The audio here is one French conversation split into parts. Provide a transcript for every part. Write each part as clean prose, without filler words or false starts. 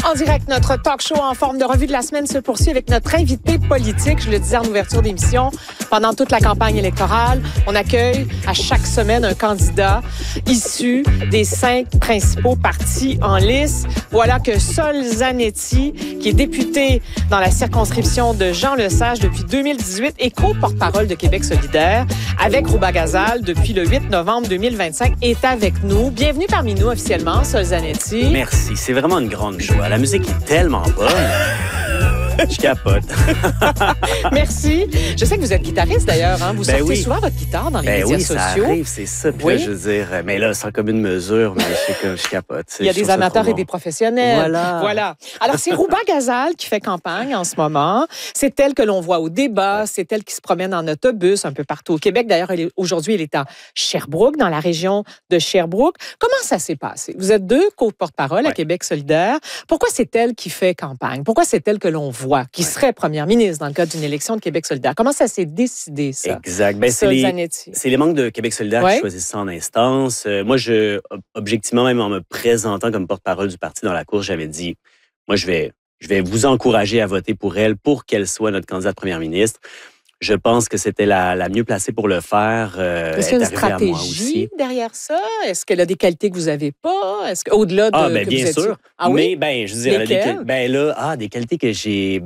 En direct, notre talk show en forme de revue de la semaine se poursuit avec notre invité politique. Je le disais en ouverture d'émission, pendant toute la campagne électorale, on accueille à chaque semaine un candidat issu des 5 principaux partis en lice. Voilà que Sol Zanetti, qui est député dans la circonscription de Jean Lesage depuis 2018 et co-porte-parole de Québec solidaire, avec Rouba Gazal depuis le 8 novembre 2025, est avec nous. Bienvenue parmi nous officiellement, Sol Zanetti. Merci, c'est vraiment une grande joie. La musique est tellement bonne. Je capote. Merci. Je sais que vous êtes guitariste d'ailleurs. Hein? Vous sortez souvent votre guitare dans les médias sociaux. Ça arrive, c'est ça. Puis là, je veux dire, mais là, sans commune mesure, mais je capote. Il y a des amateurs et des professionnels. Voilà. Alors, c'est Rouba Gazal qui fait campagne en ce moment. C'est elle que l'on voit au débat. C'est elle qui se promène en autobus un peu partout au Québec. D'ailleurs, aujourd'hui, elle est à Sherbrooke, dans la région de Sherbrooke. Comment ça s'est passé? Vous êtes 2 co-porte-parole à Québec solidaire. Pourquoi c'est elle qui fait campagne? Pourquoi c'est elle que l'on voit? Qui serait première ministre dans le cadre d'une élection de Québec solidaire. Comment ça s'est décidé, ça? Exact. C'est les membres de Québec solidaire qui choisissent ça en instance. Moi, objectivement, même en me présentant comme porte-parole du parti dans la course, j'avais dit, moi, je vais vous encourager à voter pour elle, pour qu'elle soit notre candidate première ministre. Je pense que c'était la mieux placée pour le faire. Est-ce qu'il y a une stratégie derrière ça? Est-ce qu'elle a des qualités que vous n'avez pas? Est-ce qu'au-delà de que bien vous sûr. Ah oui? Mais, je veux dire, des qualités que j'ai...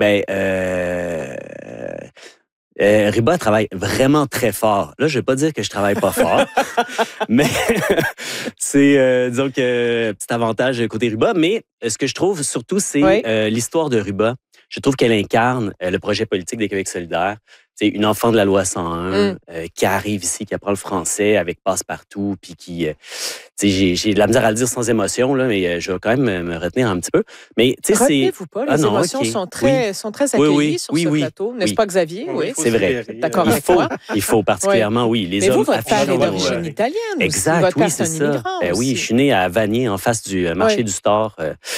Ruba travaille vraiment très fort. Là, je ne vais pas dire que je travaille pas fort, mais c'est, disons que, petit avantage côté Ruba. Mais ce que je trouve surtout, c'est l'histoire de Ruba. Je trouve qu'elle incarne le projet politique des Québec solidaire. C'est une enfant de la loi 101 qui arrive ici, qui apprend le français avec passe-partout, puis qui... j'ai de la misère à le dire sans émotion, là, mais je vais quand même me retenir un petit peu. Mais retenez-vous pas, les émotions sont très accueillies sur ce plateau, n'est-ce pas, Xavier? Oui, c'est vrai. D'accord avec toi? Il faut particulièrement, les mais hommes... vous, votre père est d'origine italienne aussi. Exact, votre c'est ça. Oui, je suis né à Vanier, en face du marché du Store.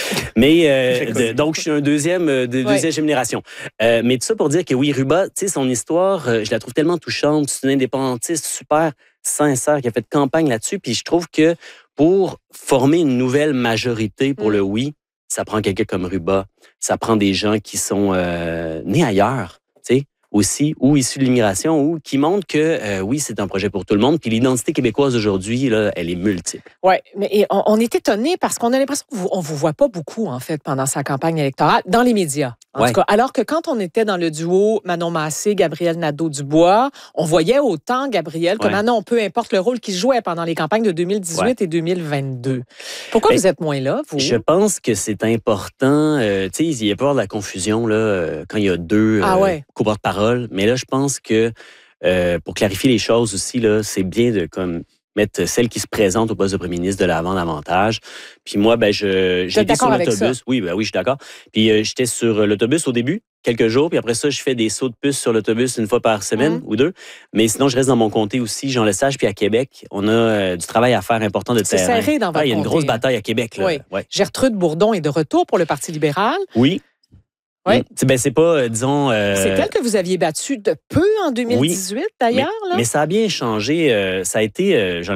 Donc, je suis un deuxième génération. Mais tout ça pour dire que Ruba, son histoire, je la trouve tellement touchante. C'est une indépendantiste super sincère qui a fait campagne là-dessus. Puis je trouve que pour former une nouvelle majorité pour le oui, ça prend quelqu'un comme Ruba. Ça prend des gens qui sont nés ailleurs, aussi, ou issus de l'immigration, ou qui montrent que, c'est un projet pour tout le monde. Puis l'identité québécoise aujourd'hui, là, elle est multiple. Oui, mais on est étonnés parce qu'on a l'impression qu'on ne vous voit pas beaucoup, en fait, pendant sa campagne électorale, dans les médias. En tout cas, alors que quand on était dans le duo Manon Massé, Gabriel Nadeau-Dubois, on voyait autant Gabriel que Manon, peu importe le rôle qu'il jouait pendant les campagnes de 2018 et 2022. Pourquoi vous êtes moins là, vous? Je pense que c'est important. Il y a pas avoir de la confusion là, quand il y a 2 co-porte-parole. Mais là, je pense que pour clarifier les choses aussi, là, c'est bien de mettre celle qui se présente au poste de premier ministre de l'avant davantage. Puis moi, j'étais sur l'autobus. Oui, je suis d'accord. Puis j'étais sur l'autobus au début, quelques jours, puis après ça, je fais des sauts de puce sur l'autobus 1 fois par semaine ou 2. Mais sinon, je reste dans mon comté aussi, Jean Lesage, puis à Québec. On a du travail à faire important de terrain. C'est serré dans votre comté. Il y a une grosse bataille à Québec. Là. Oui. Gertrude Bourdon est de retour pour le Parti libéral. Oui. Oui. C'est pas, disons... C'est elle que vous aviez battue de peu en 2018, d'ailleurs. Mais ça a bien changé. Ça a été...